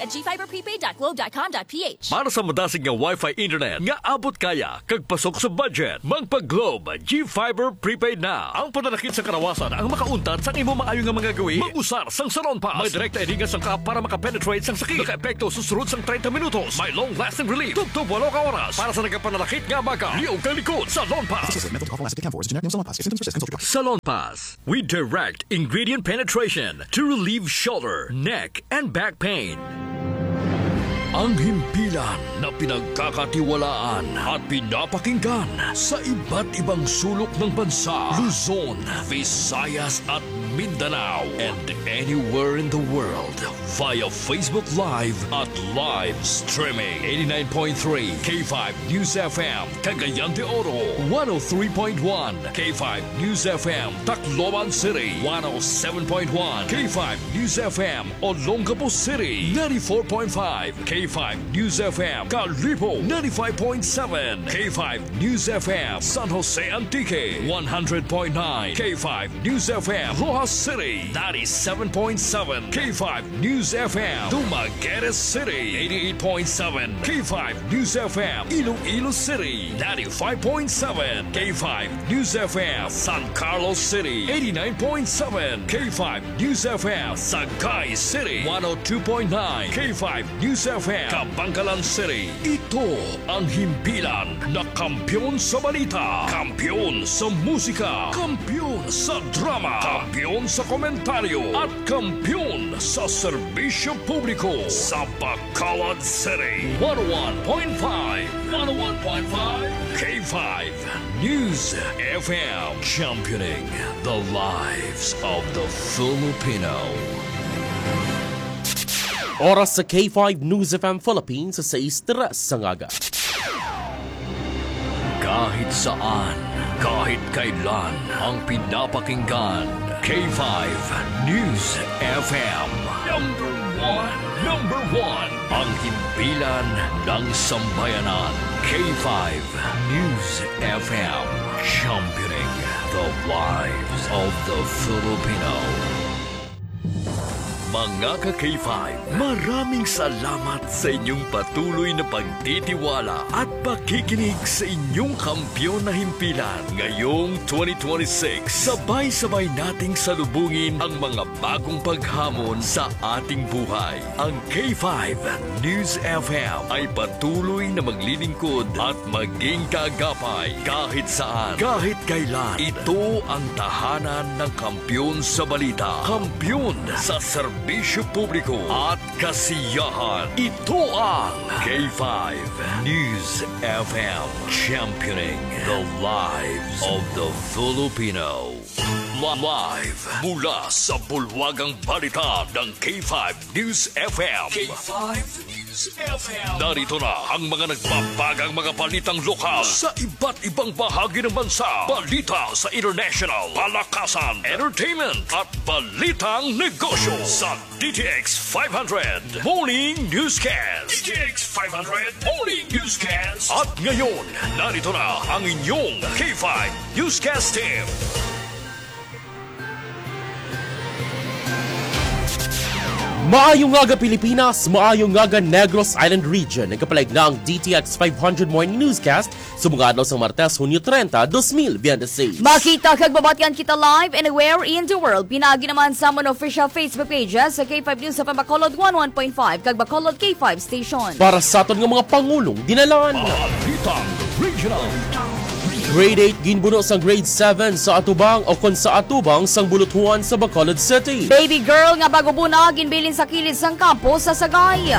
gfiberprepaid.globe.com.ph. Para sa madasig nga Wi-Fi internet nga abot kaya kag pasok sa budget, magpa-Globe G-Fiber Prepaid na. Ang pananakit sa karawasan ang makauntad sa imo maayo nga mga gawi. Mag-usar sang Salon Pass. May direkta edinga sang ka para makapenetrate sang sakit. Naka-epekto susunod sang 30 minutos. May long-lasting relief. Tugtog 8 ka oras. Para sa nagapananakit nga baga. Liog kang likod. Salon Pass. Salon Pass. We direct ingredient penetration to relieve shoulder, neck, and back pain. Ang himpilan na pinagkakatiwalaan at pinapakinggan sa iba't ibang sulok ng bansa, Luzon, Visayas at Mindanao, and anywhere in the world via Facebook Live at live streaming. 89.3 K5 News FM, Cagayan de Oro, 103.1 K5 News FM, Tacloban City, 107.1 K5 News FM, Olongapo City, 94.5 K5 News FM, Calibo, 95.7 K5 News FM, San Jose Antique, 100.9 K5 News FM, Rojas City, 97.7 K5 News FM, Dumaguete City, 88.7 K5 News FM, Iloilo City, 95.7 K5 News FM, San Carlos City, 89.7 K5 News FM, Sagay City, 102.9 K5 News FM, Kabangkalan City. Ito ang himpilan na kampyon sa balita, kampyon sa musika, kampyon sa drama, kampyon sa komentaryo, at kampyon sa serbisyo publiko sa Bacolod City. 101.5 K5 News FM, championing the lives of the Filipino. Oras sa K5 News FM Philippines sa 6:03 sa ngaga. Kahit saan, kahit kailan, ang pinapakinggan, K5 News FM. Number one, ang himpilan ng sambayanan, K5 News FM, championing the lives of the Filipino. Mga ka-K5, maraming salamat sa inyong patuloy na pagtitiwala at pakikinig sa inyong kampyon na himpilan. Ngayong 2026, sabay-sabay nating salubungin ang mga bagong paghamon sa ating buhay. Ang K5 News FM ay patuloy na maglilingkod at maging kaagapay kahit saan, kahit kailan. Ito ang tahanan ng kampyon sa balita, kampyon sa serbisyo publiko at kasiyahan. Ito ang K5 News FM, championing the lives of the Filipino. Live mula sa bulwagang balita ng K5 News FM. K5 News FM. Narito na ang mga nagbabagang mga balitang lokal sa iba't ibang bahagi ng bansa. Balita sa international, palakasan, entertainment at balitang negosyo sa DTX 500 Morning Newscast. DTX 500 Morning Newscast. At ngayon, narito na ang inyong K5 Newscast team. Maayong ngaga Pilipinas, maayong ngaga Negros Island Region. Nagkapalag na ang DTX 500 Morning Newscast sa mga adlaw sa Martes, Hunyo 30, 2026. Makita kag babatian kita live anywhere in the world. Pinagi naman sa mga official Facebook pages sa K5 News sa Bacolod 11.5 kag Bacolod K5 Station. Para sa aton nga mga pangulong dinalan. Balitang Regional. Grade 8 ginbuno sa grade 7 sa Atubang o kon sa Atubang sang Bulutuan sa Bacolod City. Baby girl nga bago buna ginbilin sa kilid sang kampo sa Sagay.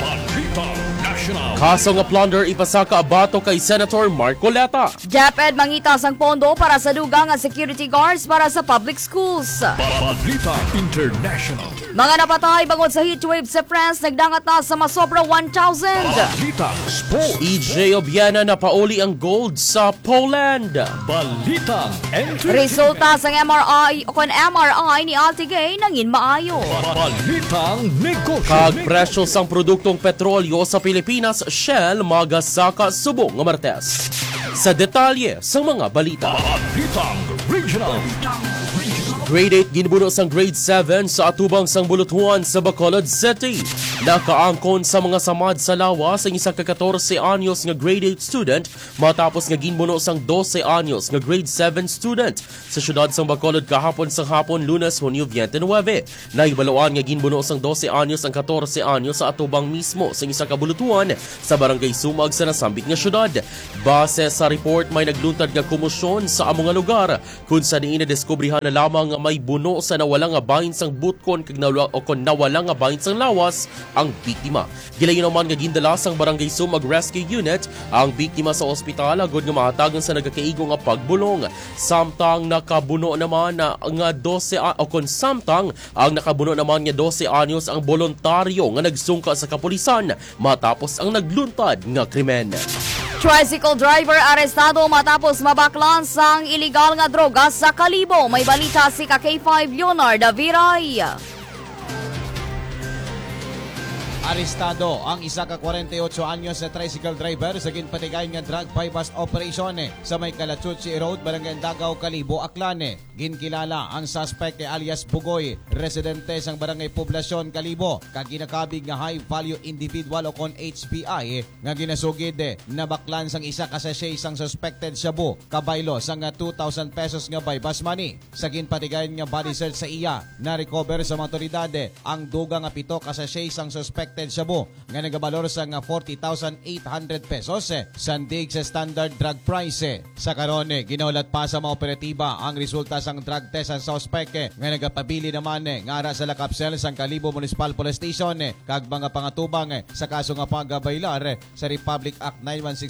Kaso nga plunder ipasaka abato kay Senator Marcoleta. DepEd mangita sang pondo para sa dugang nga security guards para sa public schools. Balita International. Mga napatay bangod sa heatwave sa France nagdangat na sa masobra 1,000. Balita Sports. EJ Obiena na pauli ang gold sa Poland. Balita Entertainment. Resulta sang MRI o kon MRI ni Altigay nangin maayo. Balitang Negosyo. Kag presyo sang produktong petrolyo sa Pilipinas, Shell magasaka subong nga Martes. Sa detalye sa mga balita. Balitang Regional. Grade 8 ginubuno sang grade 7 sa atubang sang Bulutuan sa Bacolod City. Nakaangkon sa mga samad sa lawas ang isang ka-14 anyos nga grade 8 student matapos nga ginbuno sang 12 anyos nga grade 7 student sa syudad sang Bacolod kahapon sang hapon Lunes, Hunyo 29. Naibaluan nga ginbuno sang 12 anyos ang 14 anyos sa atubang mismo sa isang kabulutuan sa barangay Sumag sa nasambit nga syudad. Base sa report may nagluntad nga komosyon sa among nga lugar kung sa diin na diskubrihan na lamang nga may buno sa nawala nga bahin sang butkon kag nawala nga bahin sang lawas ang biktima. Gilayon naman nga gindala sang barangay Sumag Rescue Unit ang biktima sa ospital agod nga mahatagan sa nagakaigo nga pagbulong. Samtang nakabuno naman nga 12 samtang ang nakabuno naman nga 12 anyos ang voluntaryo nga nagsungka sa kapulisan matapos ang nagluntad nga krimen. Tricycle driver arestado matapos mabaklan sang iligal nga droga sa Kalibo. May balita si K5 Leonard Viray. Arestado ang isa ka 48 anyos na tricycle driver sa ginpatigay nga drug bypass operation sa may Calachuchi Road, Barangay Dagaw, Kalibo, Aklan. Ginkilala ang suspect alias Bugoy, residente sang Barangay Poblasyon, Kalibo, kag ginakabig nga high value individual o kon HPI nga ginasugid na baklan sang isa ka sachet sang suspected shabu kabaylo sang 2,000 pesos nga bypass money. Sa ginpatigay nga body search sa iya na recover sa mga otoridad ang duga nga 7 ka sachet sang suspected shabu nga nagabalor sa 40,800 pesos sandig sa standard drug price. Sa karon ginaulat pa sa mga operatiba ang resulta sang drug test ang suspect nga nagapabili naman nga ara sa Lakapsel sang Kalibo Municipal Police Station kag mga pangatubang sa kaso nga pagabailar sa Republic Act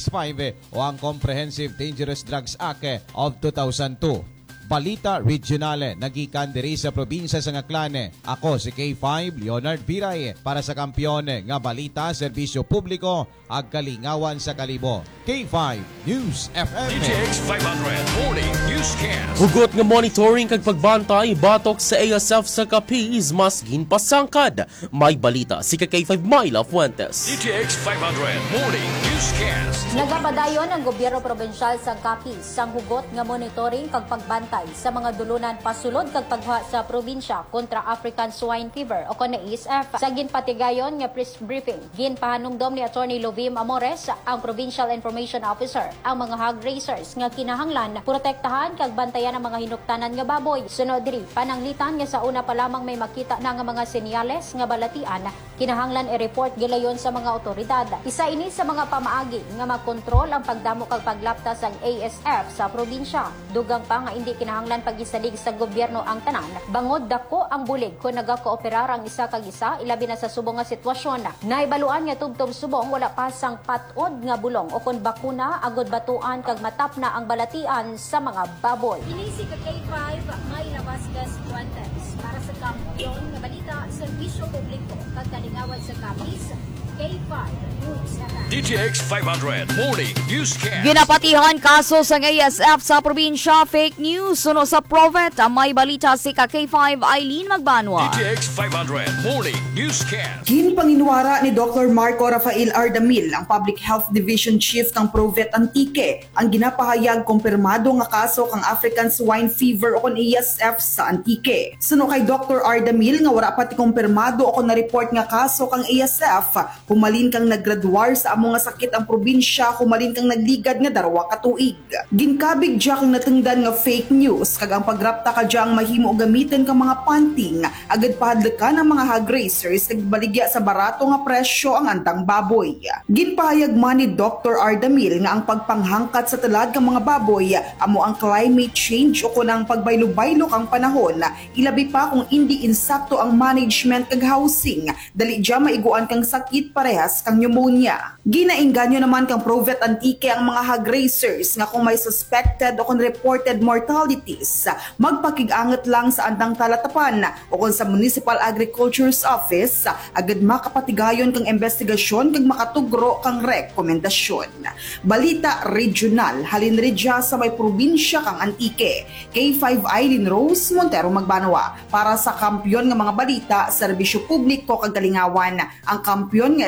9165 o ang Comprehensive Dangerous Drugs Act of 2002. Balita Regional, nagikan diri sa probinsya sa Aklan. Ako si K5 Leonard Viray para sa kampiyon nga balita, serbisyo publiko ag kalingawan sa Kalibo. K5 News FM. DTX 500 Morning Newscast. Hugot nga monitoring kag pagbantay batok sa ASF sa Capiz mas ginpasangkad. May balita si K5 Myla Fuentes. DTX 500 Morning Newscast. Nagapadayon ang gobyerno probensyal sa Capiz sang hugot nga monitoring kag pagbantay sa mga dulunan pasulod kag pagha sa probinsya kontra African Swine Fever o kon ASF. Sa ginpatigayon nga press briefing, ginpahanumdom ni Attorney Lovim Amores, ang Provincial Information Officer, ang mga hog raisers nga kinahanglan protektahan kag bantayan ang mga hinuktanan nga baboy. Sunod diri pananglitan nga sa una pa lamang may makita na nga mga senyales nga balatian, kinahanglan i-report gilayon sa mga otoridad. Isa ini sa mga pamaagi nga magkontrol ang pagdamo kag paglaptas ang ASF sa probinsya. Dugang pa nga hindi kinahanglan pagisalig sa gobyerno ang tanan. Bangod dako ang bulig kung nagakooperar ang isa kag isa, ilabi na sa subong nga sitwasyon. Naibaluan nga tubtob subong wala pa sang patod nga bulong o kon bakuna agod batuan kag matapna ang balatian sa mga baboy. Ini si K5 may Navasgas Fuentes para sa kampiyon nga balita, serbisyo publiko kag kalingawan sa Capiz. K5 News FM. DTX 500 Morning Newscast. Ginapatihan kaso sa ASF sa probinsya, fake news. Suno sa Provet, may balita si K5 Eileen Magbanwa. DTX 500 Morning Newscast. Ginpanginwara ni Dr. Marco Rafael Ardamil, ang Public Health Division Chief ng Provet Antique, ang ginapahayag kumpirmado nga kaso kang African Swine Fever o kon ASF sa Antique. Suno kay Dr. Ardamil nga wala pati kumpirmado o kon na-report nga kaso kang ASF, humalin kang naggraduar sa among nga sakit ang probinsya, humalin kang nagligad nga darwa ka tuig. Ginkabig diya kang natungdan nga fake news kag ang pagrapta ka diyang mahimo gamitin kang mga panting agad pahadlakan ang mga hog raisers nagbaligya sa barato nga presyo ang antang baboy. Ginpahayag man ni Dr. Ardamil nga ang pagpanghangkat sa talad kang mga baboy amo ang climate change o kunang pagbaylo-baylo kang panahon, ilabi pa kung hindi insakto ang management kag housing, dali diya maiguan kang sakit parehas kang pneumonia. Ginainganyo naman kang Provet Antique ang mga hog raisers nga kung may suspected o kung reported mortalities, magpakig-angat lang sa andang talatapan o kung sa Municipal Agriculture's Office, agad makapatigayon kang investigasyon kag makatugro kang rekomendasyon. Balita Regional, halin ridya sa may probinsya kang Antique. K5 Eileen Rose Montero Magbanwa para sa kampiyon nga mga balita, serbisyo publiko kag kalingawan, ang kampiyon nga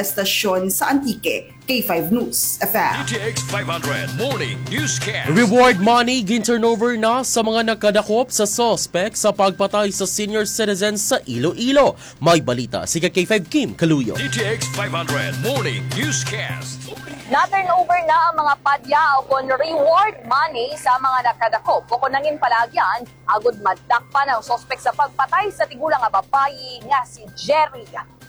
estasyon sa Antique. K5 News FM. DTX 500 Morning Newscast. Reward money gin-turnover na sa mga nakadakop sa suspect sa pagpatay sa senior citizens sa Iloilo. May balita si K5 Kim Kaluyo. DTX 500 Morning Newscast. Na-turn over na ang mga padya o kon reward money sa mga nakadakop. O kung nangin palagyan, agud madakpa ng sospek sa pagpatay sa tigulang nga babayi nga si Jerry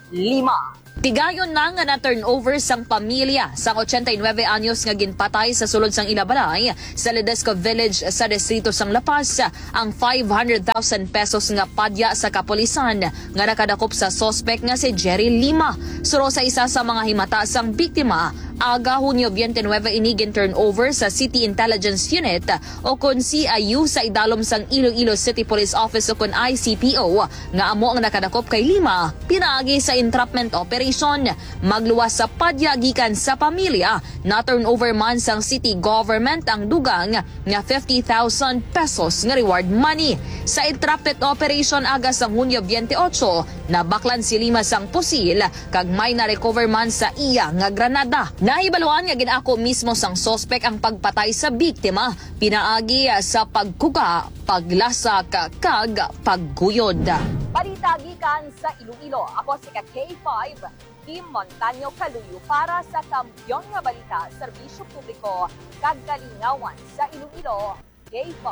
Lima. Tigayon na nga na-turnover sang pamilya sa 89 anyos nga ginpatay sa sulod sang Ilabalay sa Ledesco Village sa distrito sang La Paz ang 500,000 pesos nga padya sa kapulisan nga nakadakop sa sospek nga si Jerry Lima. Suro sa isa sa mga himata sang biktima, aga Hunyo 29 inigin turnover sa City Intelligence Unit o kon CIU sa idalom sang Iloilo City Police Office o kon ICPO nga amo ang nakadakop kay Lima pinaagi sa entrapment operation. Magluwas sa padya gikan sa pamilya na turnover man sang city government ang dugang nga 50,000 pesos nga reward money. Sa entrapment operation aga sang Hunyo 28 nabaklan si Lima sang pusil kag may na-recover man sa iya nga granada. Nahibaluan nga ginako mismo sang sospek ang pagpatay sa biktima pinaagi sa pagkuga, paglasak kag pagguyod. Balita gikan sa Iloilo. Ako si K5 Kim Montaño Kaluyo para sa Kampiyon nga Balita, Serbisyo Publiko kag Kalingawan sa Iloilo. K5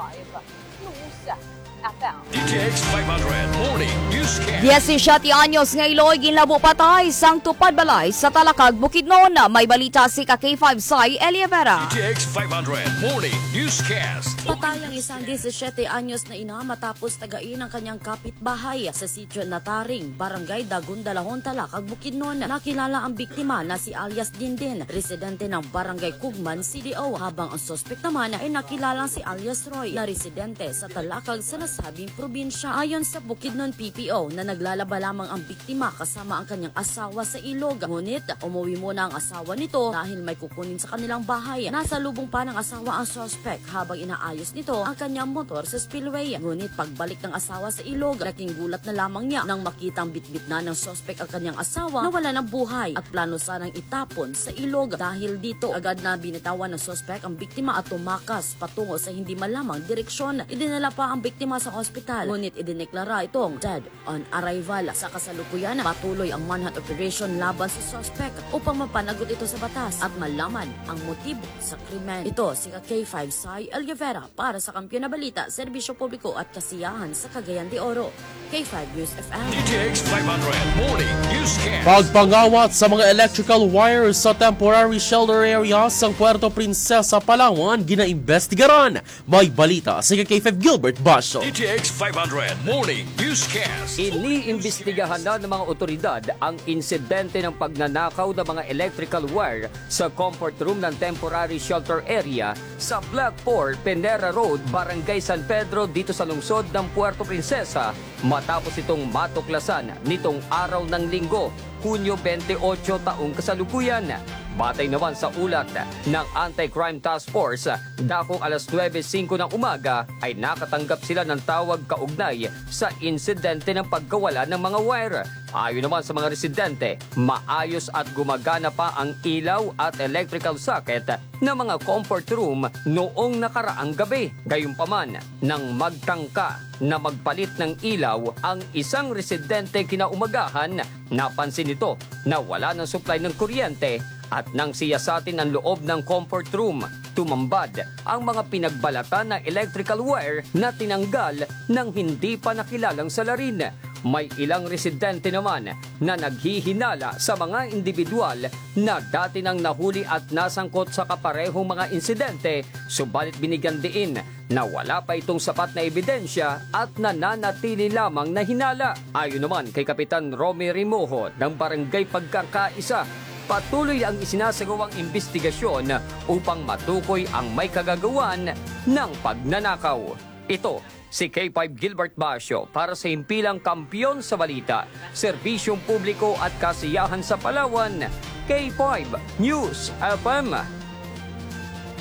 News FM. DTX 500 Morning Newscast. 17 anyos nga Iloy ginlabo patay sang tupad balay sa Talakag, Bukidnon. May balita si K5 Sai Eliavera. DTX 500 Morning Newscast. Patay ang isang 17 anyos na ina matapos tagain ang kanyang kapitbahay sa sitio Nataring, Barangay Dagundalahon, Talakag, Bukidnon. Nakilala ang biktima na si alias Dindin, residente ng Barangay Kugman, CDO, habang ang suspect naman ay nakilala si alias Roy na residente sa Talakag sa nasabing probinsya. Ayon sa Bukidnon PPO na naglalaba lamang ang biktima kasama ang kanyang asawa sa ilog. Ngunit umuwi muna ang asawa nito dahil may kukunin sa kanilang bahay. Nasa lubong pa ng asawa ang suspect habang inaayos nito ang kanyang motor sa spillway. Ngunit pagbalik ng asawa sa ilog, laking gulat na lamang niya nang makitang bitbit na ng suspect ang kanyang asawa na wala ng buhay at plano sanang itapon sa ilog. Dahil dito, agad na binitawan ng suspect ang biktima at tumakas patungo sa hindi malamang direksyon. Idinala pa ang biktima sa ospital, ngunit idineklara itong dead on arrival. Sa kasalukuyan, patuloy ang manhunt operation laban sa suspect upang mapanagot ito sa batas at malaman ang motibo sa krimen. Ito si K5 Sai Eliavera para sa Kampiyon na Balita, Serbisyo Publiko at Kasiyahan sa Cagayan de Oro. K5 News FM. DTX 500 Morning Newscast. Pagpangawat sa mga electrical wires sa temporary shelter area sa Puerto Princesa, Palawan, ginaimbestigaran. May balita si K5 Gilbert Basho. DTX 500 Morning Newscast. Iniimbestigahan na ng mga otoridad ang insidente ng pagnanakaw ng mga electrical wire sa comfort room ng temporary shelter area sa Black 4, Penera Road, Barangay San Pedro dito sa lungsod ng Puerto Princesa matapos itong matuklasan nitong araw ng Linggo, Hunyo 28 taong kasalukuyan. Batay naman sa ulat ng Anti-Crime Task Force, dakong alas 9:05 ng umaga ay nakatanggap sila ng tawag kaugnay sa insidente ng pagkawala ng mga wire. Ayon naman sa mga residente, maayos at gumagana pa ang ilaw at electrical socket ng mga comfort room noong nakaraang gabi. Gayunpaman, nang magtangka na magpalit ng ilaw ang isang residente kinaumagahan, napansin nito na wala ng supply ng kuryente at nang siyasatin ang loob ng comfort room, tumambad ang mga pinagbalatan na electrical wire na tinanggal ng hindi pa nakilalang salarin. May ilang residente naman na naghihinala sa mga individual na dati nang nahuli at nasangkot sa kaparehong mga insidente, subalit binigyan diin na wala pa itong sapat na ebidensya at nananatili lamang na hinala. Ayon naman kay Kapitan Romy Rimojo ng Barangay Pagkakaisa, patuloy ang isinasagawang investigasyon upang matukoy ang may kagagawan ng pagnanakaw. Ito si K5 Gilbert Basho para sa Himpilang Kampiyon sa Balita, Serbisyong Publiko at Kasiyahan sa Palawan, K5 News FM.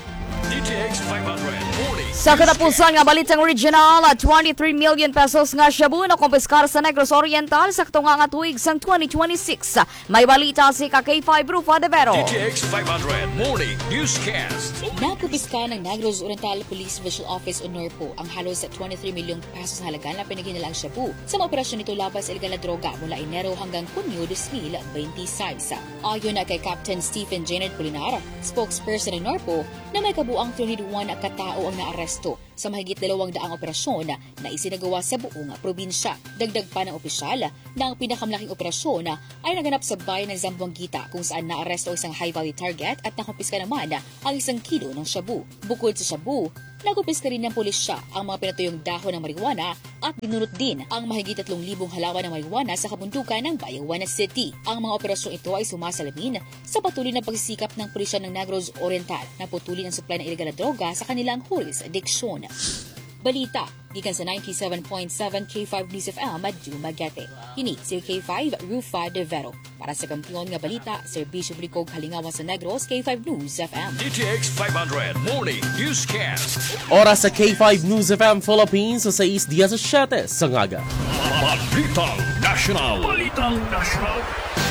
DTX 500 Morning. Sa katapusan nga balitang regional, 23 million pesos nga shabu na kumpiskar sa Negros Oriental sa katunganga tuig sang 2026. May balita si K5 Rufa de Vero. DTX 500 Morning Newscast. Nakupiska ng Negros Oriental Police Visual Office o NORPO ang halos 23 milyong pesos halaga na pinaghinala ang shabu sa mga operasyon nito laban sa illegal na droga mula Enero hanggang Hunyo 2026. Ayon na kay Captain Stephen Janet Polinar, spokesperson ng NORPO, na may kabuang 21 katao ang naaresto sa mahigit 200 operasyon na isinagawa sa buong probinsya. Dagdag pa ng opisyal na ang pinakamalaking operasyon ay naganap sa bayan ng Zamboanguita kung saan naaresto isang high-value target at nakumpiska naman ang 1 kilo ng shabu. Bukod sa shabu, nagupiska rin ng pulisya ang mga pinatuyong dahon ng marijuana at binunot din ang mahigit 3,000 halawan ng marijuana sa kabundukan ng Bayawan City. Ang mga operasyong ito ay sumasalamin sa patuloy na pagsisikap ng pulisya ng Negros Oriental na putulin ang supply ng illegal na droga sa kanilang jurisdiction. Balita, gikan sa 97.7 K5 News FM at Dumaguete. Kini si K5 Rufa de Vero. Para sa kampiyon nga balita, Serbisyo Publiko Halingawan sa Negros, K5 News FM. DTX 500 Morning Newscast. Oras sa K5 News FM Philippines sa 6:17 sa ngaga. Balitang National. Balitang National.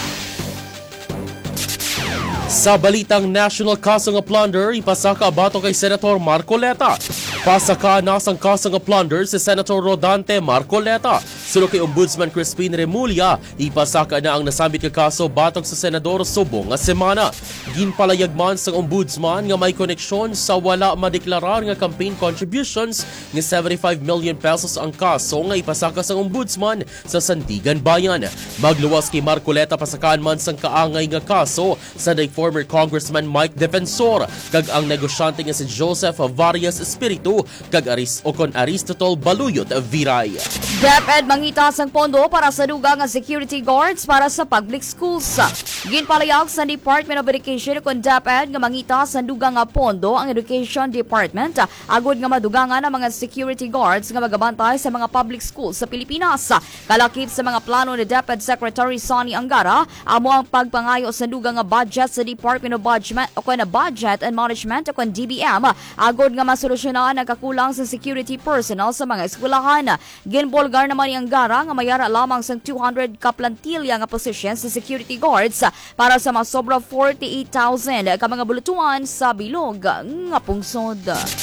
Sa balitang national kaso nga plunder, ipasaka abato kay Senator Marcoleta. Pasaka nasang kaso nga plunder si Senator Rodante Marcoleta. Sulod kay Ombudsman Crispin Remulla, ipasaka na ang nasambit nga kaso batok sa Senador subong nga semana. Ginpalayag man sa Ombudsman nga may koneksyon sa wala madeklarar nga campaign contributions nga 75 million pesos ang kaso nga ipasaka sa Ombudsman sa Sandigan Bayan. Magluwas kay Marcoleta pasakaan man sang kaangay nga kaso sa former Congressman Mike Defensor kag ang negosyante nga si Joseph Varias Espiritu kag Aristotol Baluyot Viray. DepEd mangitas ang pondo para sa dugang nga security guards para sa public schools. Ginpalayag sa Department of Education kung DepEd nga mangitas ang dugang nga pondo ang Education Department agud nga madugangan ang mga security guards nga magabantay sa mga public schools sa Pilipinas. Kalakip sa mga plano ni DepEd Secretary Sonny Angara amo ang pagpangayo sa dugang nga budget sa Department of Budget and Management o DBM agod nga masolusyonan ang kakulang sa security personnel sa mga eskwelahan. Ginbolgar naman ang Angara nga mayara lamang sa 200 kaplantilya nga positions sa security guards para sa masobra 48,000 ka mga bulutuan sa bilog nga pungsod.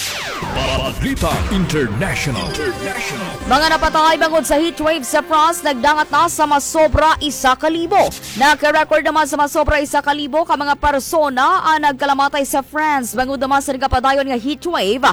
Balitang International. Mga napatay bangod sa heatwave sa France, nagdangat na sa masobra 1,000. Naka-record naman sa masobra 1,000 ka mga persona ang nagkalamatay sa France bangod naman sa nagapadayon nga heatwave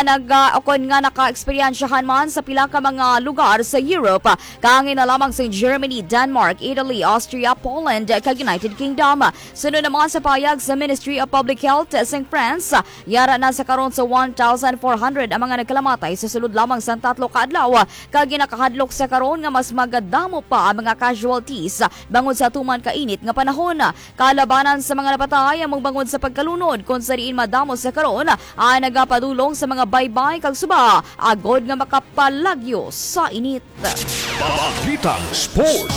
nga naka-eksperyensyahan man sa pila ka mga lugar sa Europe. Kaangin na lamang sa Germany, Denmark, Italy, Austria, Poland, kag United Kingdom. Sunod naman sa payag sa Ministry of Public Health sa France, yara na sa karon sa 1,400 ang mga nagkalamatay sa sulod lamang sa 3 ka adlaw. Kag ginakahadlok sa karon nga mas magadamo pa ang mga casualties bangod sa tuman kainit nga panahon. Kalabanan sa mga napatay ang magbangod sa pagkalunod kung sa diin madamo sa karon ay nagapadulong sa mga baybay kag suba agod nga makapalagyo sa init. Balitang Sports.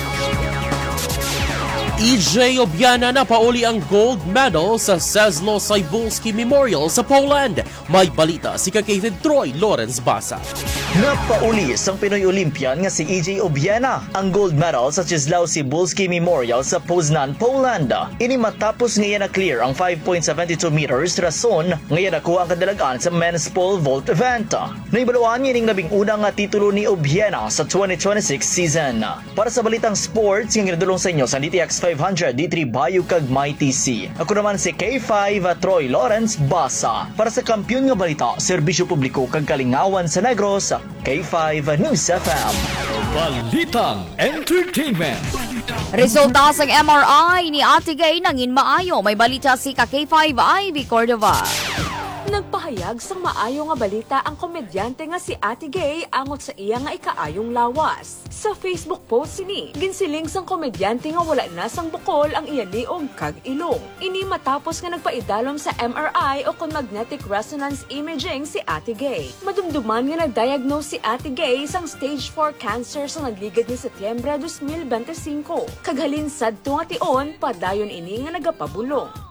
EJ Obiana na pauli ang gold medal sa Czesław Cybulski Memorial sa Poland. May balita si Kakatid Troy Lawrence Basa. Napauli sang Pinoy Olympian nga si EJ Obiana ang gold medal sa Czesław Cybulski Memorial sa Poznan, Poland. Ini matapos ngayon na clear ang 5.72 meters rason ngayon nakuha ang kadalagaan sa men's pole vault event. Naibaluan niya ning labing-unang titulo ni Obiana sa 2026 season. Para sa balitang sports nga ginadulong sa inyo sa DTX 500 D3 Bayo kag May TC. Ako naman si K5 Troy Lawrence Basa. Para sa kampiyon nga balita, Serbisyo Publiko kag Kalingawan sa Negros, K5 News FM. Balitang Entertainment. Resulta sa MRI ni Ate Gay nangin maayo. May balita si K5 Ivy Cordova. Nagpahayag sang maayo nga balita ang komedyante nga si Ate Gay angot sa iya nga ikaayong lawas. Sa Facebook post sini, ginsiling sang komedyante nga wala na sang bukol ang iya liog kag ilong. Ini matapos nga nagpaidalom sa MRI o magnetic resonance imaging si Ate Gay. Madumduman nga nagdiagnose si Ate Gay sang stage 4 cancer sa nagligad ni Setyembre 2025. Kaghalin sad tunga tion, padayon ini nga nagapabulong.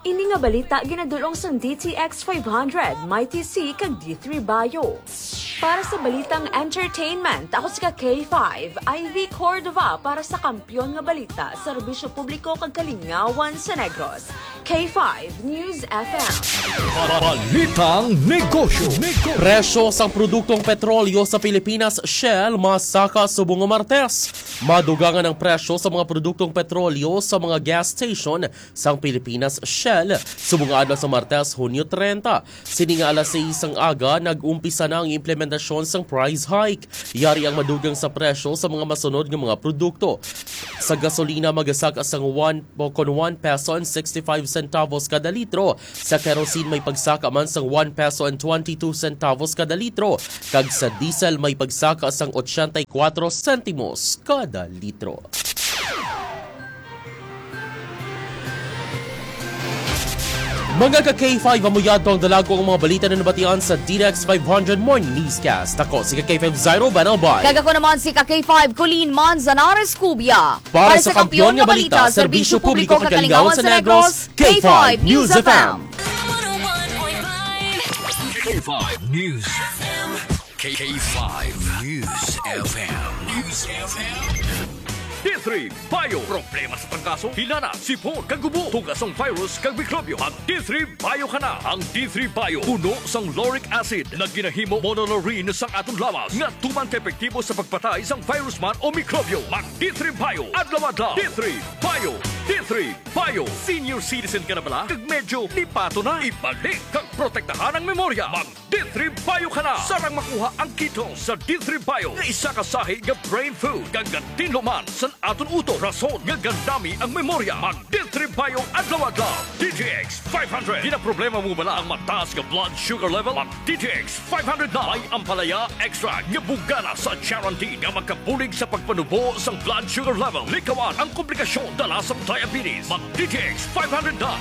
Ini nga balita ginadulong sang DTX 500, Mighty C kag D3 Bio. Para sa balitang entertainment, ako si K5, Ivy Cordova para sa kampyon nga balita, serbisyo publiko kag kalingawan sa Negros. K5 News FM. Balitang negosyo. Presyo sang produktong petrolyo sa Pilipinas, Shell, masaka subong nga Martes. Madugangan ang presyo sa mga produktong petrolyo sa mga gas station sang Pilipinas, Shell, subong adlaw sa Martes, Hunyo 30. Sininga alas 6 ang aga, nag-umpisa na ang implementasyon sang price hike. Yari ang madugang sa presyo sa mga masunod ng mga produkto. Sa gasolina, magasaka sang 1 peso and 65 centavos kada litro. Sa kerosene, may pagsaka man sang 1 peso and 22 centavos kada litro. Kag sa diesel, may pagsaka sang 84 centimos kada litro. Mga ka-K5, amuyado ang dalago ang mga balita na nabatian sa DTX 500 Morning Newscast. Ako si Ka-K5 Zairo Banalbay. Kagako naman si Ka-K5 Colleen Manzanares Cubia. Para sa kampyon nga balita, serbisyo publiko kakalingawan sa Negros, K5 News FM. K5 News FM. K5 News FM. News FM. D3 Bio. Problema sa trangkaso, hilana, sipon, kagubo, tugasong virus, kag mikrobyo. Ang D3 Bio ka na. Ang D3 Bio, puno sang lauric acid na ginahimo monolaurin sang atong lawas nga tuman ka-epektibo sa pagpatay sang virus man o mikrobyo. Mag D3 Bio. Adlaw-adlaw. D3 Bio. D3 Bio. Senior citizen ka na bala? Kag medyo lipato na. Ibalik kag protektahan ang memorya. Mag D3 Bio ka na. Sarang makuha ang keto sa D3 Bio. Nga isa kasahi nga brain food. Kag tinluman sa aton uto. Rason nga gandami ang memorya. Mag D3 Bio adlaw-adlaw. DTX 500. Di na problema mo bala ang mataas nga blood sugar level? Mag DTX 500 na. May ampalaya extra nga bugana sa guarantee nga magkabulig sa pagpanubo sang blood sugar level. Likawan ang komplikasyon dala sa diabetes. Mag DTX 500 na.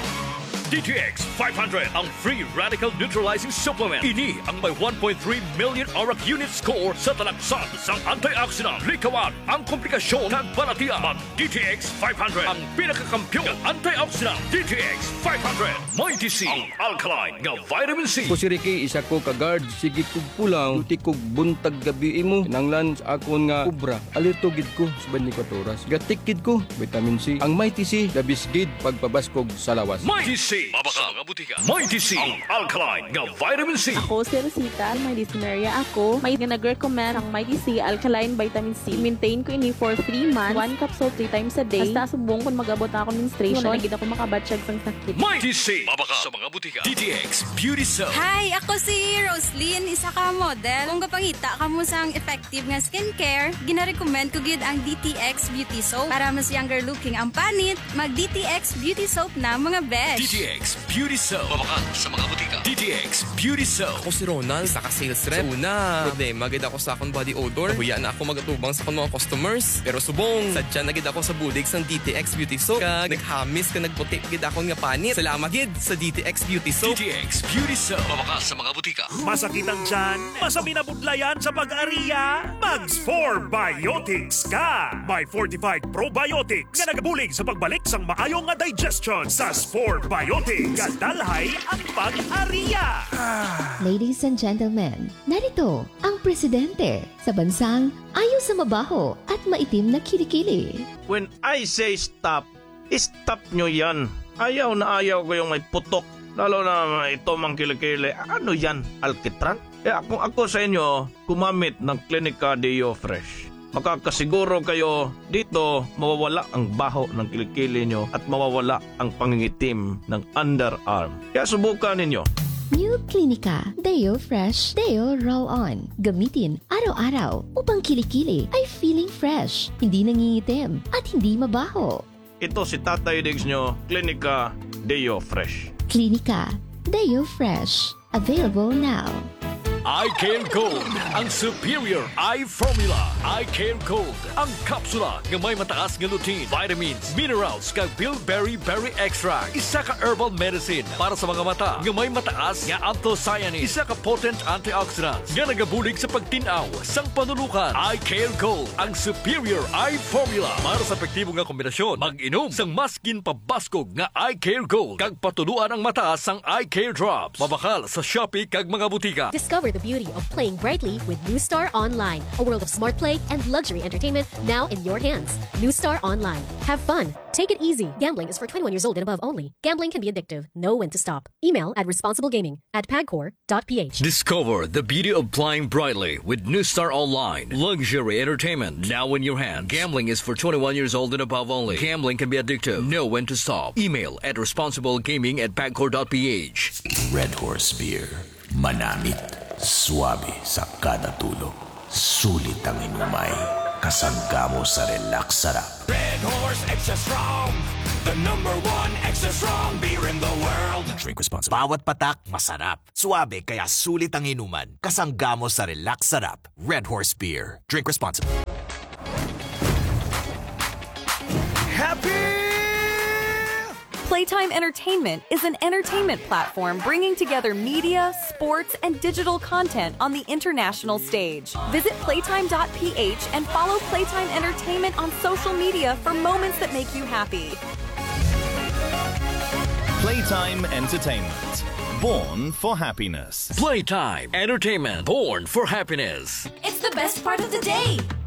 DTX 500, ang free radical neutralizing supplement. Ini ang may 1.3 million auric unit score sa talaksan sang antioxidant. Likawan ang komplikasyon ng balatian. Mag DTX 500, ang pinakakampyon ng antioxidant. DTX 500, Mighty C, ang alkaline nga vitamin C. Ko si Ricky, isa ko ka-guard. Sige kog pulang, luti kog buntag gabi mo. Nanglan sa akon nga kubra. Alerto gid ko sa 24 oras. Gatik gid ko, vitamin C. Ang Mighty C, labis gid pagpabaskog sa lawas. Mighty C. Mabaka mga butika. Mighty C, ang alkaline nga vitamin C. Ako si Rosita, may dysmenorrhea ako. May nag-recommend ang Mighty C alkaline vitamin C. Maintain ko ini for 3 months. 1 capsule 3 times a day. Basta subong kung magabot na ako menstruation. Wala na gid ako makabatsyag sang sakit. Mighty C, mabaka sa mga butika. DTX Beauty Soap. Hi, ako si Roslyn, isa ka model. Kung kapangita ka mo sang effective nga skincare, gina-recommend ko gid ang DTX Beauty Soap. Para mas younger looking ang panit, mag DTX Beauty Soap na mga besh. DTX Beauty Soap. Mabakan sa mga butika. DTX Beauty Soap. Ako si Ronald, isa ka sales rep. Una, problema gid ako sa akong body odor. Huya na ako magatubang sa akong mga customers. Pero subong, sadya na gid ako sa bulig sang DTX Beauty Soap. Kag naghamis ka nagputi gid akong nga panit. Salamat gid sa DTX Beauty Soap. DTX Beauty Soap. Mabakan sa mga butika. Masakit ang tiyan? Masami na budlayan sa pag-ariya? Mags 4 Biotics ka! May fortified probiotics nga nagabulig sa pagbalik sang maayong nga digestion sa 4 Biotics. Kadalhay ang pag-ariya! Ladies and gentlemen, narito ang presidente sa bansang ayaw sa mabaho at maitim na kilikili. When I say stop, stop nyo yan. Ayaw na ayaw ko yung may putok. Lalo na ito mang kilikili. Ano yan? Alkitran? Kung ako sa inyo, kumamit ng Clinica Deo Fresh. Makakasiguro kayo dito mawawala ang baho ng kilikili nyo at mawawala ang pangingitim ng underarm. Kaya subukan ninyo. New Clinica Deo Fresh Deo Roll-On. Gamitin araw-araw upang kilikili ay feeling fresh, hindi nangingitim at hindi mabaho. Ito si Tatay Diggs nyo, Clinica Deo Fresh. Clinica Deo Fresh. Available now. iCare Gold, ang superior eye formula. iCare Gold, ang kapsula nga may mataas nga lutein, vitamins, minerals, kag bilberry berry extract. Isa ka herbal medicine para sa mga mata nga may mataas nga anthocyanins. Isa ka potent antioxidants nga nagabulig sa pagtinaw sang panulukan. iCare Gold, ang superior eye formula para sa epektibo nga kombinasyon. Mag-inom sang maskin pabaskog nga iCare Gold kag patuluan ang mata sang iCare Drops. Mabakal sa Shopee kag mga butika. Discover the beauty of playing brightly with New Star Online, a world of smart play and luxury entertainment now in your hands. New Star Online. Have fun. Take it easy. Gambling is for 21 years old and above only. Gambling can be addictive. Know when to stop. Email at responsiblegaming@pagcor.ph. Discover the beauty of playing brightly with New Star Online. Luxury entertainment now in your hands. Gambling is for 21 years old and above only. Gambling can be addictive. Know when to stop. Email at responsiblegaming@pagcor.ph. Red Horse Beer. Manamit. Suabe sa kada tulog. Sulit ang inumay. Kasangga mo sa relax sarap. Red Horse Extra Strong, the #1 extra strong beer in the world. Drink responsibly. Bawat patak, masarap. Suabe, kaya sulit ang inuman. Kasangga mo sa relax sarap. Red Horse Beer. Drink responsibly. Happy! Playtime Entertainment is an entertainment platform bringing together media, sports, and digital content on the international stage. Visit playtime.ph and follow Playtime Entertainment on social media for moments that make you happy. Playtime Entertainment. Born for happiness. Playtime Entertainment. Born for happiness. It's the best part of the day.